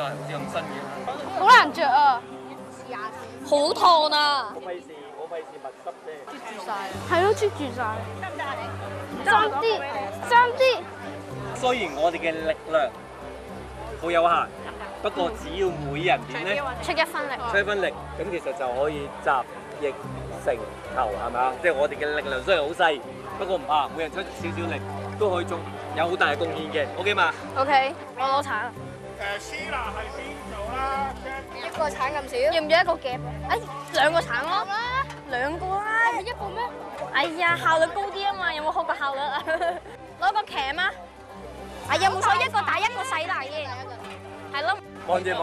好似咁新嘅。 好難着啊！ 好燙啊！ 我費事密濕啫。 啜住晒，係咯，啜住晒。爭啲，爭啲。 雖然我哋嘅力量好有限，不過只要每人點咧， 出一分力。 出一分力，咁其實就可以集腋成裘，係咪啊？即係我哋嘅力量雖然好細，不過唔怕，每人出少少力都可以做有好大嘅貢獻嘅。OK 嘛 OK，我攞橙。 Sheila 係邊度啦？ 一個橙咁少，要唔要一個夾？哎，兩個橙咯，兩個啦，一個咩？哎呀，效率高啲啊嘛，有冇學過效率啊？攞個鉗啊！哎呀，冇錯，一個大一個細啦，已經係咯。 望住。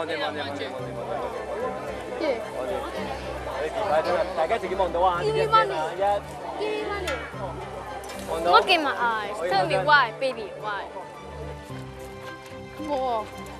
大家自己望到啊！ Give me money. 望到。 Look in my eyes. Tell me why, baby, why? 哇！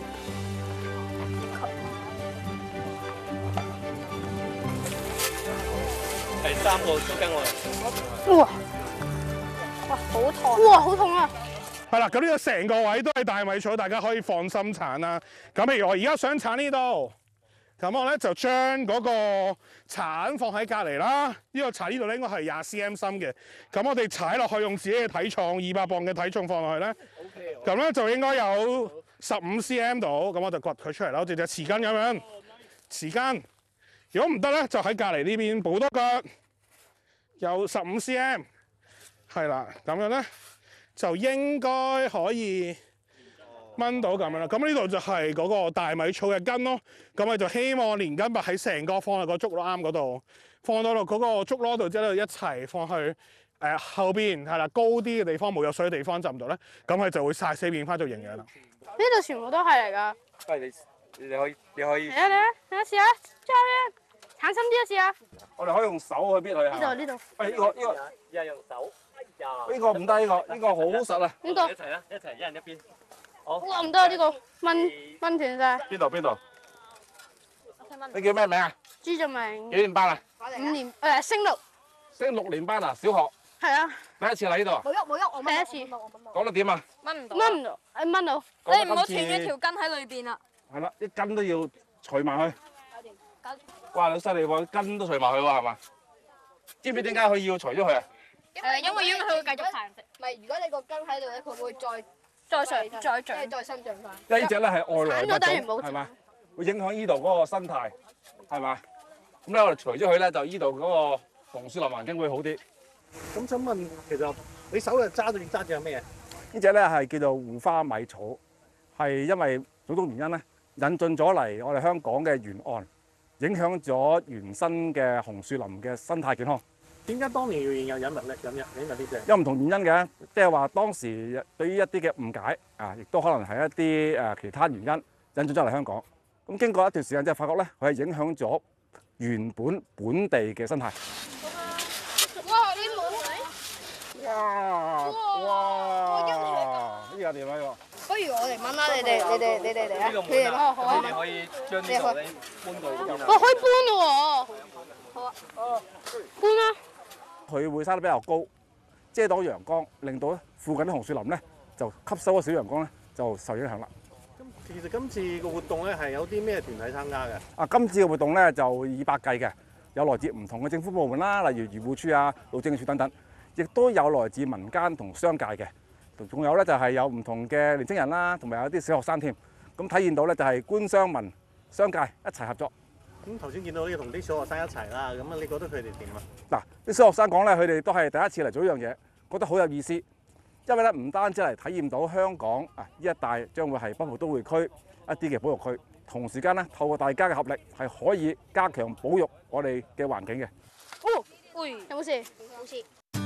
第三個絲巾我嚟。 哇！哇，好痛！哇，好痛啊！ 係啦，咁呢個成個位都係大米草，大家可以放心鏟啦。咁譬如我而家想鏟呢度，咁我咧就將嗰個鏟放喺隔離啦。呢個鏟呢度咧應該係20 cm 深嘅。咁我哋踩落去用自己嘅體重200磅嘅體重放落去咧，咁咧就應該有15 cm 度。咁我就掘佢出嚟啦，好似隻匙羹咁樣。匙羹，如果唔得咧，就喺隔離呢邊補多腳，有15 cm。係啦，咁樣咧。就應該可以掹到咁樣啦。咁呢度就係嗰個大米草嘅根咯。咁我就希望連根拔喺成個放喺個竹籮啱嗰度，放到落嗰個竹籮度之後一齊放去後邊係啦，高啲嘅地方冇有水嘅地方浸唔到咧，咁佢就會曬死變翻做營養啦。 呢度全部都係嚟㗎。 喂，你可以。 嚟啊嚟啊！嚟試下，揸咧，鏟深啲啊試下。 我哋可以用手去搣佢啊。 呢度。 喂，呢個又係用手。 呢個唔得，呢個好實啊！ 呢個一齊啦，一齊，一人一邊。好。 哇唔得啊！呢個掹斷晒。 邊度？你叫咩名啊？ 朱俊明。 幾年班啊 5年升6。 升6年班啊，小學。 係啊。 第一次嚟呢度。 冇喐，我第一次。 講得點啊？ 掹唔到。 掹唔到，掹到。 你唔好斷咗條筋喺裏邊啦。 係啦，啲根都要除埋去。哇，你犀利喎，根都除埋去喎，係嘛？知唔知點解佢要除咗佢啊？ 因為佢會繼續繁殖。 唔係，如果你個根喺度咧，佢會再長， 即係再生長翻。 呢隻咧係外來物鏟咗等於冇種，係嘛？會影響呢度嗰個生態，係嘛？咁咧我哋除咗佢咧，就呢度嗰個紅樹林環境會好啲。 咁想問，其實你手又揸住係咩？ 呢隻咧係叫做護花米草，係因為種種原因咧引進咗嚟我哋香港嘅沿岸，影響咗原生嘅紅樹林嘅生態健康。 點解當年要引入呢隻？ 有唔同原因嘅，即係話當時對於一啲嘅誤解啊，亦都可能係一啲其他原因引進咗嚟香港。咁經過一段時間之後，發覺咧佢係影響咗原本地嘅生態。 哇！你冇哇！呢個點啊？呢個不如我哋掹啦，你哋嚟啊！ 呢個門啊，你哋可以將呢度咧搬到呢邊啊。 可以搬咯喎！好啊。搬啦！ 佢會生得比較高，遮擋陽光，令到咧附近啲紅樹林咧就吸收咗少陽光咧，就受影響啦。 其實今次嘅活動咧係有啲咩團體參加嘅？ 啊，今次嘅活動咧就以百計嘅，有來自唔同嘅政府部門啦，例如漁護署啊、路政署等等，亦都有來自民間同商界嘅，仲有咧就係有唔同嘅年青人啦，同埋有啲小學生添。咁體現到咧就係官商民商界一齊合作。 咁頭先見到呢個同啲小學生一齊啦，咁你覺得佢哋點啊？ 嗱，啲小學生講咧，佢哋都係第一次嚟做呢樣嘢，覺得好有意思。因為咧唔單止嚟體驗到香港啊呢一帶將會係北部都會區一啲嘅保育區，同時間咧透過大家嘅合力係可以加強保育我哋嘅環境嘅。 哦，喂，有冇事？冇事。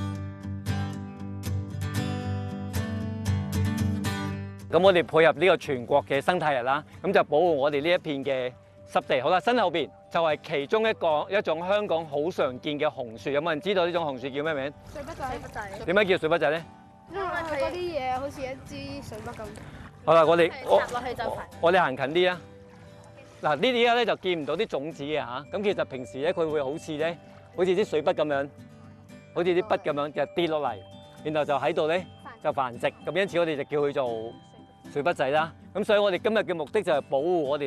咁我哋配合呢個全國嘅生態日啦，咁就保護我哋呢一片嘅濕地。好啦，身後邊就係其中一種香港好常見嘅紅樹。有冇人知道呢種紅樹叫咩名？ 水筆仔。 點解叫水筆仔咧？ 因為佢嗰啲嘢好似一支水筆咁。 好啦，我哋插落去就排。 我哋行近啲啊！嗱，呢啲而家咧就見唔到啲種子嘅嚇。咁其實平時咧佢會好似啲水筆咁樣，好似啲筆咁樣就跌落嚟，然後就喺度咧就繁殖。咁因此我哋就叫佢做水筆仔啦。咁所以我哋今日嘅目的就係保護我哋